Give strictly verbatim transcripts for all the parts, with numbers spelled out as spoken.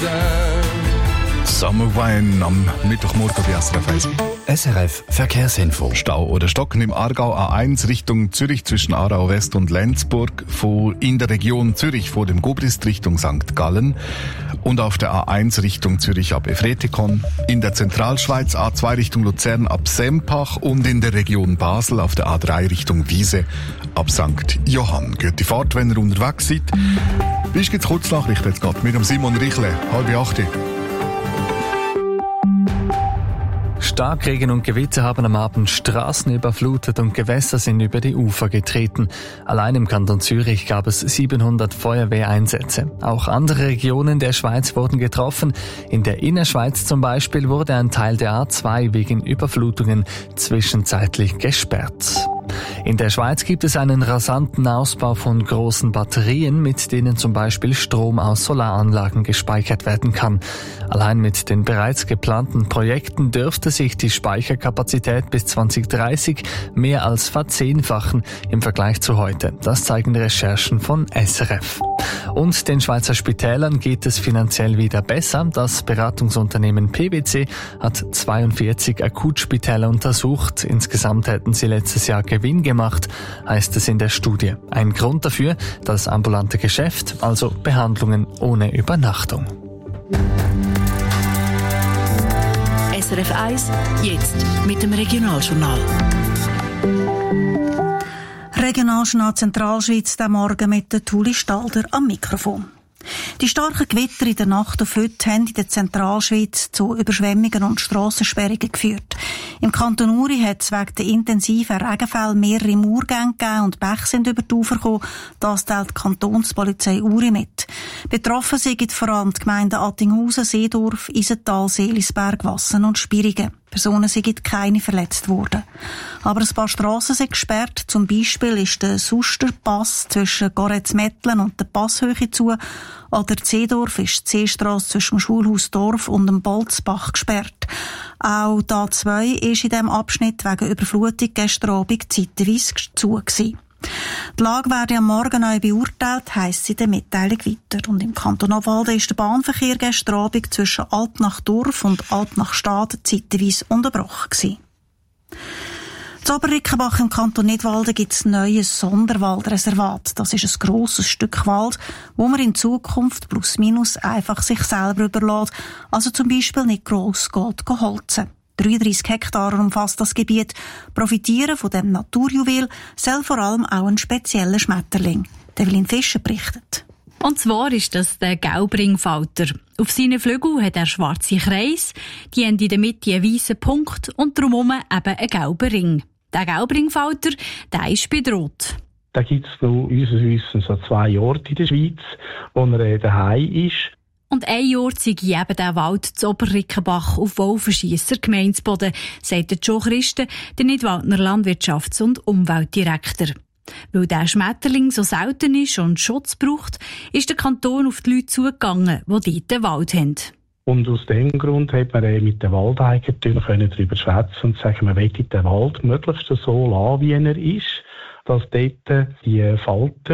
Summerwine am Mittwochmorgen bei S R F eins. S R F Verkehrsinfo. Stau oder Stocken im Aargau A eins Richtung Zürich zwischen Aarau West und Lenzburg, vor, in der Region Zürich vor dem Gubrist Richtung Sankt Gallen und auf der A eins Richtung Zürich ab Efretikon, in der Zentralschweiz A zwei Richtung Luzern ab Sempach und in der Region Basel auf der A drei Richtung Wiese ab Sankt Johann. Geht die Fahrt, wenn ihr unterwegs seid. Bis geht's Kurznachrichten jetzt gerade mit dem Simon Richle, halb acht. Starkregen und Gewitter haben am Abend Straßen überflutet und Gewässer sind über die Ufer getreten. Allein im Kanton Zürich gab es siebenhundert Feuerwehreinsätze. Auch andere Regionen der Schweiz wurden getroffen. In der Innerschweiz zum Beispiel wurde ein Teil der A zwei wegen Überflutungen zwischenzeitlich gesperrt. In der Schweiz gibt es einen rasanten Ausbau von großen Batterien, mit denen zum Beispiel Strom aus Solaranlagen gespeichert werden kann. Allein mit den bereits geplanten Projekten dürfte sich die Speicherkapazität bis zwanzig dreißig mehr als verzehnfachen im Vergleich zu heute. Das zeigen Recherchen von S R F. Und den Schweizer Spitälern geht es finanziell wieder besser. Das Beratungsunternehmen P W C hat zweiundvierzig Akutspitäler untersucht. Insgesamt hätten sie letztes Jahr Gewinn gemacht, heißt es in der Studie. Ein Grund dafür, das ambulante Geschäft, also Behandlungen ohne Übernachtung. S R F eins, jetzt mit dem Regionaljournal. Regionaljournal Zentralschweiz, der Morgen mit der Tuli Stalder am Mikrofon. Die starken Gewitter in der Nacht auf heute haben in der Zentralschweiz zu Überschwemmungen und Strassensperrungen geführt. Im Kanton Uri hat es wegen der intensiven Regenfälle mehrere Murgänge gegeben und Bäche sind über die Ufer gekommen. Das teilt die Kantonspolizei Uri mit. Betroffen sind vor allem die Gemeinden Attinghausen, Seedorf, Isental, Seelisberg, Wassen und Spirigen. Personen sind keine verletzt worden. Aber ein paar Strassen sind gesperrt. Zum Beispiel ist der Susterpass zwischen Goretz-Mettlen und der Passhöhe zu. Oder Seedorf ist die Seestrasse zwischen dem Schulhaus Dorf und dem Bolzbach gesperrt. Auch die A zwei ist in diesem Abschnitt wegen Überflutung gestern Abend zeitweise zu gewesen. Die Lage werde am Morgen neu beurteilt, heisst es in der Mitteilung weiter. Und im Kanton Obwalden ist der Bahnverkehr gestern Abend zwischen Altnach-Dorf und Altnach-Stadt zeitweise unterbrochen gewesen. In Oberrickenbach im Kanton Nidwalden gibt es ein neues Sonderwaldreservat. Das ist ein grosses Stück Wald, wo man in Zukunft plus minus einfach sich selber überlässt. Also zum Beispiel nicht gross geht holzen. dreiunddreissig Hektar umfasst das Gebiet. Profitieren von dem Naturjuwel soll vor allem auch ein spezieller Schmetterling. Evelyn Fischer berichtet. Und zwar ist das der Gaubringfalter. Auf seinen Flügeln hat er schwarze Kreise, die haben in der Mitte einen weißen Punkt und drumherum eben einen gelben Ring. Der Gaubringfalter, der ist bedroht. Da gibt es noch unseres Wissens so zwei Orte in der Schweiz, wo er daheim ist. Und ein Ort sei eben der Wald zu Oberrickenbach auf Wolfenschiesser Gemeindeboden, sagt Joe Christen, der Nidwaldner Landwirtschafts- und Umweltdirektor. Weil der Schmetterling so selten ist und Schutz braucht, ist der Kanton auf die Leute zugegangen, die dort den Wald haben. Und aus dem Grund hat man mit den Waldeigentümern darüber schwätzen und sagen, man will den Wald möglichst so lassen, wie er ist, dass dort die Falter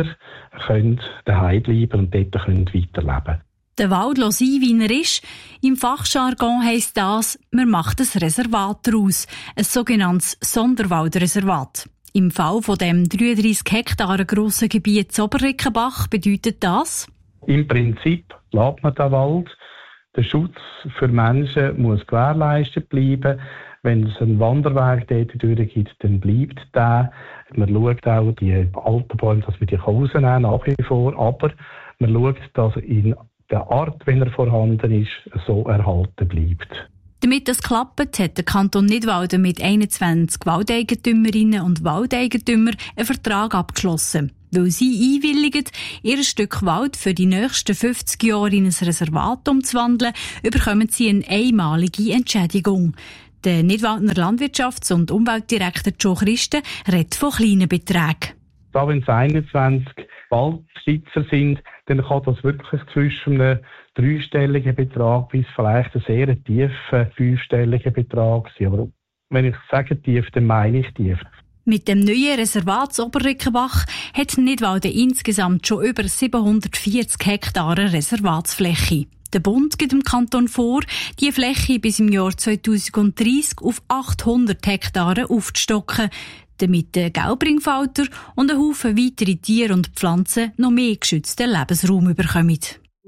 daheim bleiben können und dort weiterleben können. Den Wald sein, wie er ist. Im Fachjargon heisst das, man macht ein Reservat daraus, ein sogenanntes Sonderwaldreservat. Im Fall von dem dreiunddreissig Hektar grossen Gebiet zu Oberrickenbach bedeutet das? Im Prinzip lässt man den Wald. Der Schutz für Menschen muss gewährleistet bleiben. Wenn es einen Wanderweg dort durchgibt, dann bleibt der. Man schaut auch die alten Bäume, dass man die rausnehmen kann, nach wie vor. Aber man schaut, dass in der Art, wenn er vorhanden ist, so erhalten bleibt. Damit das klappt, hat der Kanton Nidwalden mit einundzwanzig Waldeigentümerinnen und Waldeigentümern einen Vertrag abgeschlossen. Weil sie einwilligen, ihr Stück Wald für die nächsten fünfzig Jahre in ein Reservat umzuwandeln, bekommen sie eine einmalige Entschädigung. Der Nidwaldner Landwirtschafts- und Umweltdirektor Joe Christen redet von kleinen Beträgen. Da, wenn es einundzwanzig Waldbesitzer sind, dann kann das wirklich zwischen einem dreistelligen Betrag bis vielleicht einen sehr tiefen fünfstelligen Betrag sein. Aber wenn ich sage tief, dann meine ich tief. Mit dem neuen Reservat Oberrickenbach hat Nidwalden insgesamt schon über siebenhundertvierzig Hektar Reservatsfläche. Der Bund gibt dem Kanton vor, die Fläche bis im Jahr zweitausenddreissig auf achthundert Hektare aufzustocken, damit der Gelbringfalter und ein Haufen weitere Tiere und Pflanzen noch mehr geschützten Lebensraum bekommen.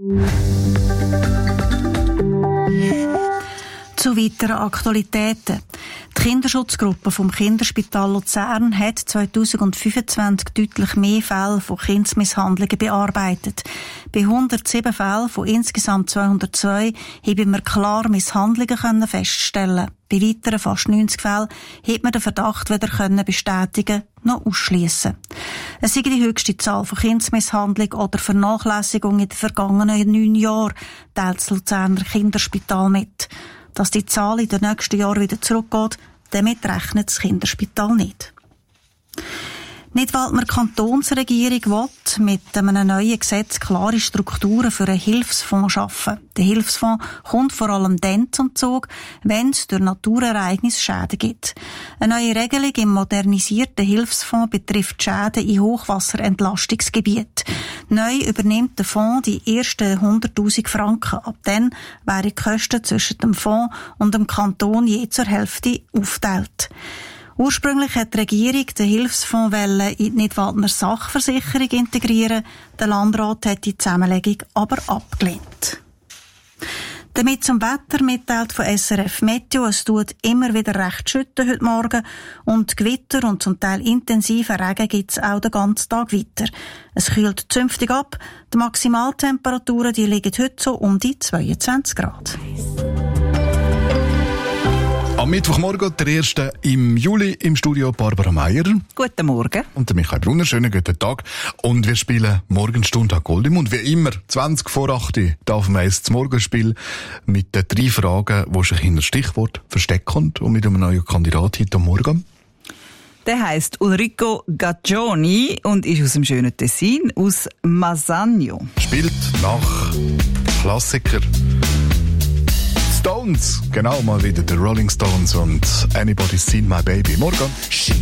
Zu weiteren Aktualitäten. Die Kinderschutzgruppe vom Kinderspital Luzern hat zweitausendfünfundzwanzig deutlich mehr Fälle von Kindsmisshandlungen bearbeitet. Bei hundertsieben Fällen von insgesamt zweihundertzwei haben wir klar Misshandlungen feststellen. Bei weiteren fast neunzig Fällen hat man den Verdacht weder bestätigen noch ausschliessen. Es sei die höchste Zahl von Kindsmisshandlung oder Vernachlässigung in den vergangenen neun Jahren, teilt das Luzerner Kinderspital mit. Dass die Zahl in den nächsten Jahren wieder zurückgeht, damit rechnet das Kinderspital nicht. Nicht, weil die Kantonsregierung will, mit einem neuen Gesetz klare Strukturen für einen Hilfsfonds schaffen. Der Hilfsfonds kommt vor allem dann zum Zug, wenn es durch Naturereignisse Schäden gibt. Eine neue Regelung im modernisierten Hilfsfonds betrifft Schäden in Hochwasserentlastungsgebieten. Neu übernimmt der Fonds die ersten hunderttausend Franken. Ab dann wären die Kosten zwischen dem Fonds und dem Kanton je zur Hälfte aufgeteilt. Ursprünglich hat die Regierung den Hilfsfonds in die Nidwaldner Sachversicherung integrieren. Der Landrat hat die Zusammenlegung aber abgelehnt. Damit zum Wetter mitteilt von S R F Meteo. Es tut immer wieder recht schütten heute Morgen und Gewitter und zum Teil intensiven Regen gibt es auch den ganzen Tag weiter. Es kühlt zünftig ab. Die Maximaltemperaturen die liegen heute so um die zweiundzwanzig Grad. Am Mittwochmorgen, der erste im Juli, im Studio Barbara Meier. Guten Morgen. Und der Michael Brunner. Schönen guten Tag. Und wir spielen Morgenstunde an Goldemund. Wie immer, zwanzig vor acht darf man erst das Morgenspiel mit den drei Fragen, die sich hinter das Stichwort verstecken und mit einem neuen Kandidat heute Morgen. Der heisst Ulrico Gaggioni und ist aus dem schönen Tessin, aus Masagno. Spielt nach Klassiker. Stones, genau mal wieder die Rolling Stones und Anybody's Seen My Baby. Morgen.